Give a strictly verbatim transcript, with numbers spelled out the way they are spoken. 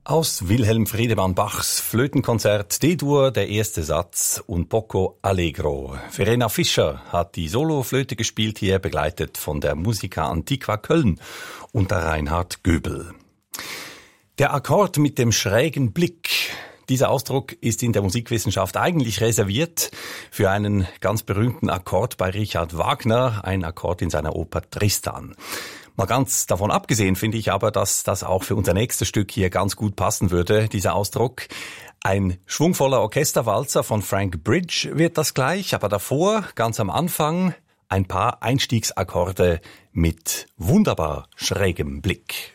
Aus Wilhelm Friedemann Bachs Flötenkonzert D-Dur, der erste Satz und Poco Allegro. Verena Fischer hat die Soloflöte gespielt hier, begleitet von der Musica Antiqua Köln unter Reinhard Göbel. Der Akkord mit dem schrägen Blick. Dieser Ausdruck ist in der Musikwissenschaft eigentlich reserviert für einen ganz berühmten Akkord bei Richard Wagner, ein Akkord in seiner Oper Tristan. Mal ganz davon abgesehen finde ich aber, dass das auch für unser nächstes Stück hier ganz gut passen würde, dieser Ausdruck. Ein schwungvoller Orchesterwalzer von Frank Bridge wird das gleich, aber davor, ganz am Anfang, ein paar Einstiegsakkorde mit wunderbar schrägem Blick.